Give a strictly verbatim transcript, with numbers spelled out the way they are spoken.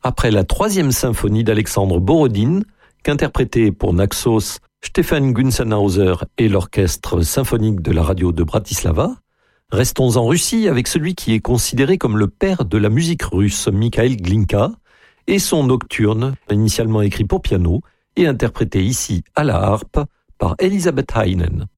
après la troisième symphonie d'Alexandre Borodine, qu'interprétait pour Naxos Stefan Gunzenhauser et l'Orchestre symphonique de la radio de Bratislava, restons en Russie avec celui qui est considéré comme le père de la musique russe, Mikhail Glinka, et son nocturne, initialement écrit pour piano, et interprété ici à la harpe par Elisabeth Heinen.